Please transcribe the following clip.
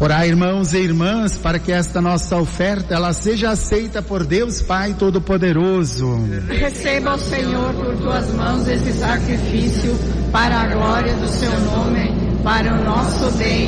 Orai, irmãos e irmãs, para que esta nossa oferta ela seja aceita por Deus Pai Todo-Poderoso. Receba, Senhor, por tuas mãos esse sacrifício para a glória do seu nome, para o nosso bem